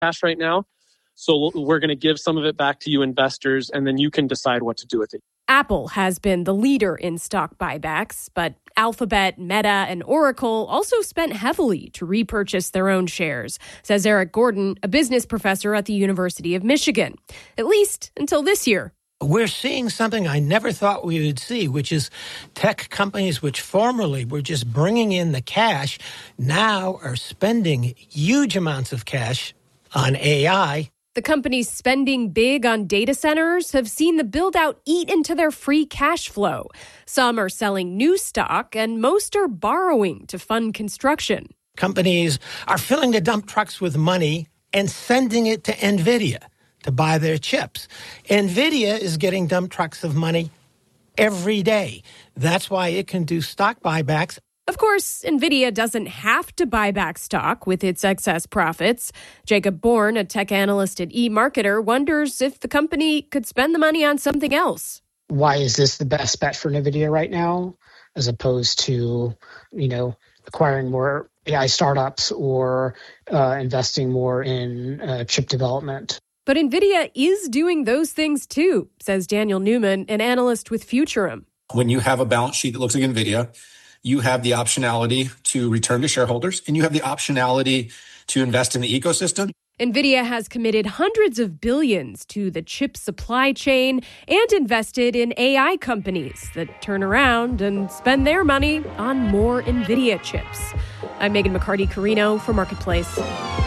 cash right now. So we're going to give some of it back to you investors, and then you can decide what to do with it. Apple has been the leader in stock buybacks, but Alphabet, Meta, and Oracle also spent heavily to repurchase their own shares, says Eric Gordon, a business professor at the University of Michigan, at least until this year. We're seeing something I never thought we would see, which is tech companies which formerly were just bringing in the cash now are spending huge amounts of cash on AI. The companies spending big on data centers have seen the build-out eat into their free cash flow. Some are selling new stock, and most are borrowing to fund construction. Companies are filling the dump trucks with money and sending it to NVIDIA to buy their chips. NVIDIA is getting dump trucks of money every day. That's why it can do stock buybacks. Of course, NVIDIA doesn't have to buy back stock with its excess profits. Jacob Bourne, a tech analyst at eMarketer, wonders if the company could spend the money on something else. Why is this the best bet for NVIDIA right now, as opposed to, acquiring more AI startups or investing more in chip development? But NVIDIA is doing those things too, says Daniel Newman, an analyst with Futurum. When you have a balance sheet that looks like NVIDIA, you have the optionality to return to shareholders, and you have the optionality to invest in the ecosystem. NVIDIA has committed hundreds of billions to the chip supply chain and invested in AI companies that turn around and spend their money on more NVIDIA chips. I'm Megan McCarty-Carino for Marketplace.